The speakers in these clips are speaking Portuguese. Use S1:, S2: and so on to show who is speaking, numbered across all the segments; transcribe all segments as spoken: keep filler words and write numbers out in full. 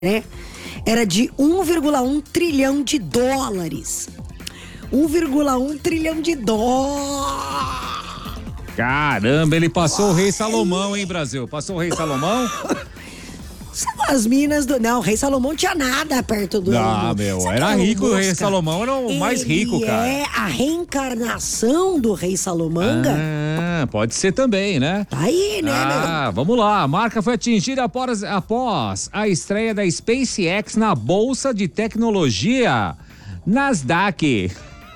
S1: né? Era de um vírgula um trilhão de dólares. um vírgula um trilhão de dólares.
S2: Caramba, ele passou o rei Salomão, hein, Brasil? Passou o rei Salomão?
S1: São as minas do... Não, o rei Salomão tinha nada perto do...
S2: Ah, meu,
S1: Sabe
S2: era
S1: aquela
S2: rico, o rei
S1: mosca?
S2: Salomão era o
S1: Ele
S2: mais rico, cara.
S1: é a reencarnação do rei Salomanga.
S2: Ah, pode ser também, né?
S1: Tá aí, né,
S2: Ah,
S1: meu?
S2: vamos lá. A marca foi atingida após, após a estreia da SpaceX na Bolsa de Tecnologia Nasdaq.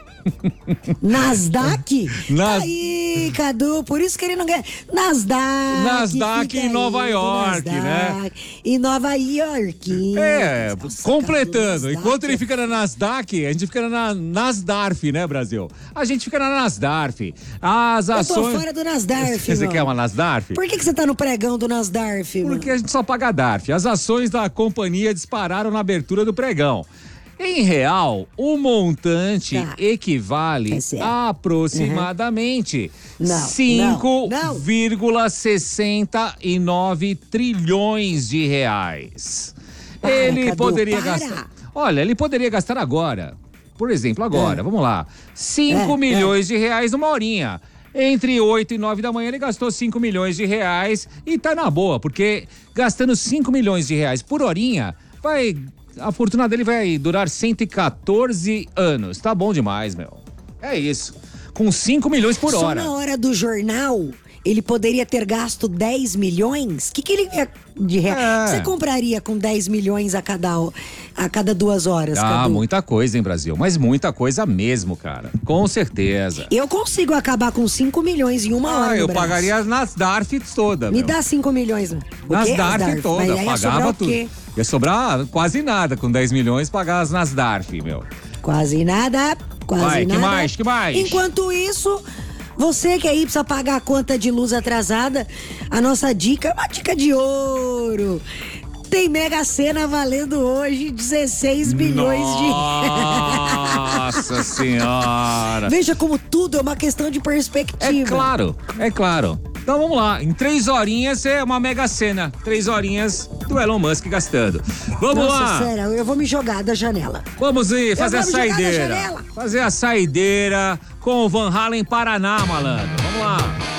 S1: Nasdaq?
S2: Nas-
S1: Tá aí, Cadu, por isso que ele não ganha. Nasdaq.
S2: Nasdaq
S1: fica
S2: em Nova
S1: aí,
S2: York,
S1: Nasdaq,
S2: né?
S1: Em Nova York.
S2: É,
S1: Nossa,
S2: completando.
S1: Cadu,
S2: Enquanto ele
S1: Nasdaq.
S2: fica na Nasdaq, a gente fica na Nasdaq, né, Brasil? A gente fica na Nasdaq. As
S1: Eu tô
S2: ações.
S1: fora do Nasdaq,
S2: Você
S1: meu.
S2: quer uma Nasdaq?
S1: Por que, que você tá no pregão do Nasdaq, meu?
S2: Porque a gente só paga D A R F. As ações da companhia dispararam na abertura do pregão. Em real, o montante
S1: Tá.
S2: equivale
S1: É certo.
S2: a aproximadamente
S1: Não, não,
S2: cinco
S1: não.
S2: vírgula sessenta e nove trilhões de reais.
S1: Para,
S2: ele
S1: Cadu,
S2: poderia
S1: para.
S2: gastar. Olha, ele poderia gastar agora. Por exemplo, agora,
S1: É.
S2: vamos lá. cinco
S1: É,
S2: milhões de reais numa horinha. Entre oito e nove da manhã ele gastou cinco milhões de reais e tá na boa, porque gastando cinco milhões de reais por horinha, vai, a fortuna dele vai durar cento e quatorze anos. Tá bom demais, meu. É isso. Com cinco milhões por
S1: Só
S2: hora.
S1: na hora do jornal, ele poderia ter gasto dez milhões? O que, que ele ia de reais?
S2: É.
S1: Você compraria com dez milhões a cada, a cada duas horas,
S2: Ah,
S1: Cadu?
S2: muita coisa, hein, Brasil? Mas muita coisa mesmo, cara. Com certeza.
S1: Eu consigo acabar com cinco milhões em uma hora.
S2: Ah,
S1: no
S2: eu
S1: braço.
S2: pagaria as Nasdaq toda,
S1: Me
S2: meu.
S1: dá cinco milhões. O quê?
S2: Nasdaq
S1: Nasdaq?
S2: toda,
S1: Mas aí ia sobrar
S2: pagava
S1: o
S2: tudo.
S1: quê?
S2: Ia sobrar quase nada com dez milhões pagar as Nasdaq, meu.
S1: Quase nada, quase
S2: Vai, que
S1: nada.
S2: mais, que mais?
S1: Enquanto isso, você que aí precisa pagar a conta de luz atrasada, a nossa dica é uma dica de ouro. Tem Mega Sena valendo hoje dezesseis bilhões de
S2: Nossa senhora!
S1: Veja como tudo é uma questão de perspectiva.
S2: É claro, é claro. Então vamos lá, em três horinhas é uma Mega Sena. Três horinhas do Elon Musk gastando. Vamos
S1: Nossa,
S2: lá!
S1: sério, eu vou me jogar da janela.
S2: Vamos ir fazer
S1: Eu
S2: a
S1: vou me jogar da
S2: saideira.
S1: janela.
S2: Fazer a saideira com o Van Halen Paraná, malandro. Vamos lá.